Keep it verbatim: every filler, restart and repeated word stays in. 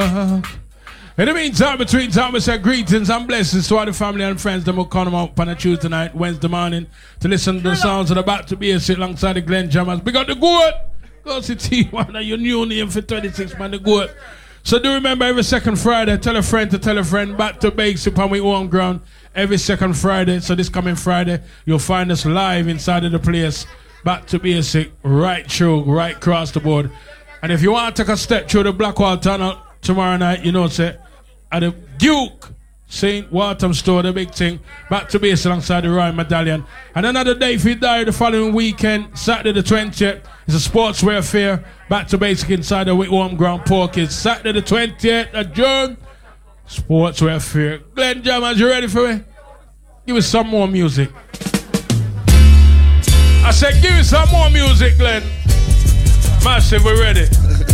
In the meantime, between time, we say greetings and blessings to all the family and friends that will come out on a Tuesday night, Wednesday morning, to listen to the sounds of the Back to Basic alongside the Glen Jammers. We got the goat. Go see T one and your new name for twenty-six, man, the goat. So do remember every second Friday, tell a friend to tell a friend, Back to Basic on my own ground. Every second Friday, so this coming Friday, you'll find us live inside of the place. Back to Basic, right through, right across the board. And if you want to take a step through the Blackwall Tunnel tomorrow night, you know, say, at the Duke Saint Waltham store, the big thing, Back to Basic alongside the Royal Medallion. And another day if you die the following weekend, Saturday the twentieth, it's a sportswear fair, Back to Basic inside the Home Ground Porkies. Saturday the twentieth of June, sportswear fair. Glen Jammers, you ready for me? Give us some more music. I said give us some more music, Glenn. Massive, we're ready.